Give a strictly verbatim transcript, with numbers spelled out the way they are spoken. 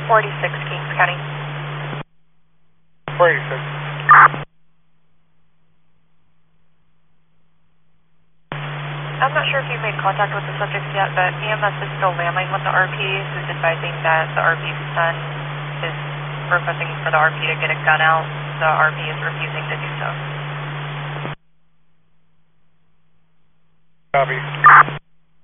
forty-six, Kings County. forty-six. I'm not sure if you've made contact with the subjects yet, but E M S is still landing with the R P, who's advising that the R P's son is requesting for the R P to get a gun out. The R P is refusing to do so. Copy.